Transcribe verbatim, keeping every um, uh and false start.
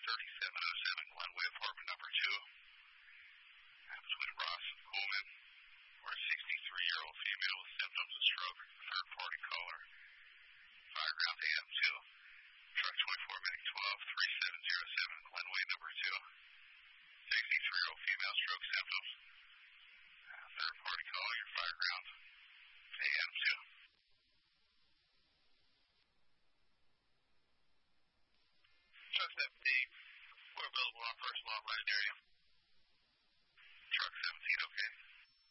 thirty-seven oh seven Glenway, apartment number two, uh, between Ross and Coleman, for a sixty-three-year-old female with symptoms of stroke, third-party caller. Fireground A M two, truck twenty-four medic twelve thirty-seven oh seven Glenway number two, sixty-three-year-old female stroke symptoms, uh, third-party caller, your fireground A M two. Truck seventeen, we're available on first law right area.